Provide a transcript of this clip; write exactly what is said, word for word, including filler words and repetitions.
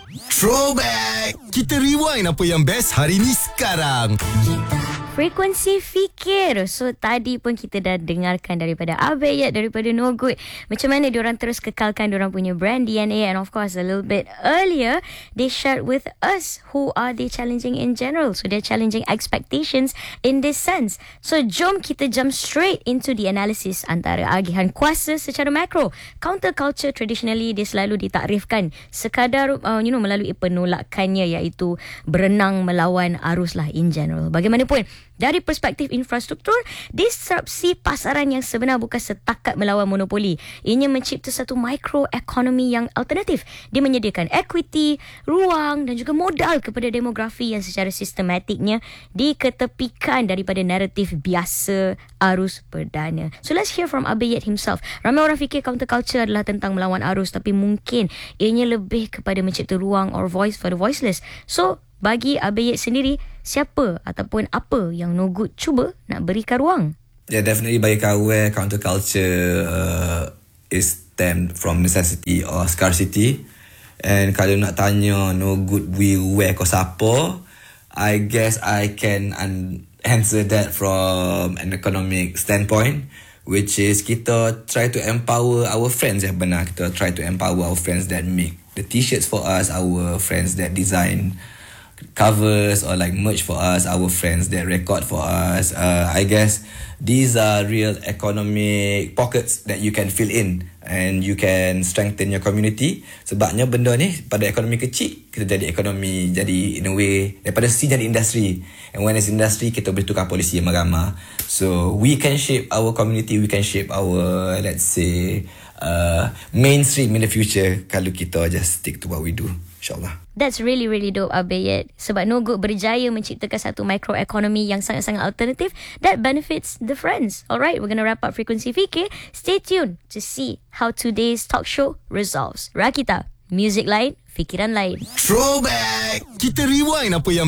Throwback. Kita rewind apa yang best hari ni sekarang. Frekuensi fikir. So tadi pun kita dah dengarkan daripada Abeyat, daripada No Good, macam mana diorang terus kekalkan diorang punya brand D N A. And of course a little bit earlier they shared with us who are they challenging in general. So they're challenging expectations in this sense. So jom kita jump straight into the analysis antara agihan kuasa secara makro. Counterculture traditionally dia selalu ditakrifkan sekadar uh, you know melalui penolakannya, iaitu berenang melawan arus lah in general. Bagaimanapun dari perspektif infrastruktur, disrupsi pasaran yang sebenar bukan setakat melawan monopoli. Ianya mencipta satu mikroekonomi yang alternatif. Dia menyediakan equity, ruang dan juga modal kepada demografi yang secara sistematiknya diketepikan daripada naratif biasa arus perdana. So let's hear from Abeyat himself. Ramai orang fikir counterculture adalah tentang melawan arus, tapi mungkin ianya lebih kepada mencipta ruang or voice for the voiceless. So bagi Abeyat sendiri, siapa ataupun apa yang No Good cuba nak berikan ruang? Yeah, definitely bagi kawan, counterculture uh, is stemmed from necessity or scarcity. And kalau nak tanya No Good will wear ko siapa, I guess I can un- answer that from an economic standpoint, which is kita try to empower our friends yang benar. Kita try to empower our friends that make the t-shirts for us, our friends that design covers or like merch for us, our friends that record for us. uh, I guess these are real economic pockets that you can fill in and you can strengthen your community. Sebabnya benda ni pada ekonomi kecil, kita jadi ekonomi, jadi in a way daripada C jadi industri, and when it's industry kita boleh tukar polisi yang ramah. So we can shape our community, we can shape our, let's say, uh, mainstream in the future kalau kita just stick to what we do, insyaAllah. That's really really dope, Abeyat. Sebab No Good berjaya menciptakan satu microeconomy yang sangat-sangat alternatif that benefits the friends. Alright, we're going to wrap up Frekuensi Fikir. Stay tuned to see how today's talk show resolves. Rakita, music lain, fikiran lain. Throwback. Kita rewind apa yang